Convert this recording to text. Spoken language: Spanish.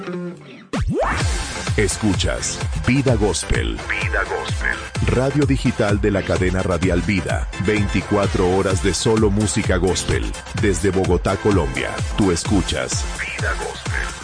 Escuchas Vida Gospel. Vida Gospel. Radio digital de la cadena radial Vida. 24 horas de solo música gospel. Desde Bogotá, Colombia. Tú escuchas Vida Gospel.